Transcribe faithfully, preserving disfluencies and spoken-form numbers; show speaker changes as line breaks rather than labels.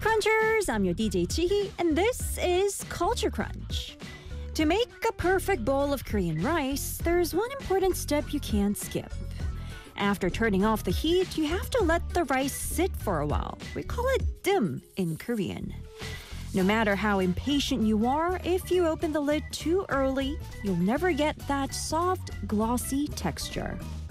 Crunchers, I'm your D J Chihi, and this is Culture Crunch. To make a perfect bowl of Korean rice, there's one important step you can't skip. After turning off the heat, you have to let the rice sit for a while. We call it dim in Korean. No matter how impatient you are, if you open the lid too early, you'll never get that soft, glossy texture.